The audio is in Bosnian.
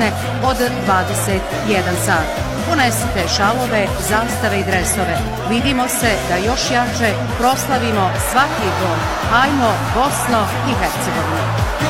popodne od 21 sat. Ponesite šalove, zastave i dresove. Vidimo se da još jače proslavimo svaki gol. Hajmo Bosno i Hercegovinu!